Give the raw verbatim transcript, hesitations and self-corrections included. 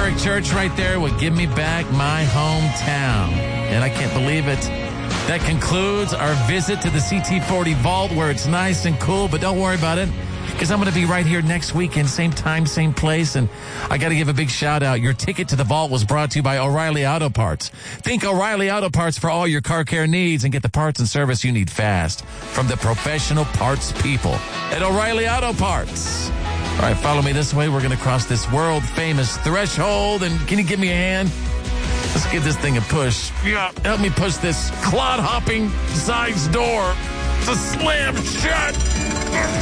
Eric Church right there would give me back my hometown. And I can't believe it. That concludes our visit to the C T forty Vault, where it's nice and cool, but don't worry about it, because I'm going to be right here next weekend, same time, same place. And I got to give a big shout out. Your ticket to the Vault was brought to you by O'Reilly Auto Parts. Think O'Reilly Auto Parts for all your car care needs and get the parts and service you need fast from the professional parts people at O'Reilly Auto Parts. All right, follow me this way. We're going to cross this world-famous threshold. And can you give me a hand? Let's give this thing a push. Yeah, help me push this clod-hopping side's door. It's a slam shut.